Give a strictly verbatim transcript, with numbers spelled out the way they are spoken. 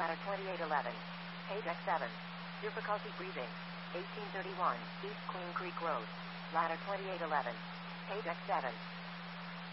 ladder twenty-eight eleven. Page X seven. Difficulty breathing. eighteen thirty-one, East Queen Creek Road. Ladder twenty-eight eleven. Page X seven.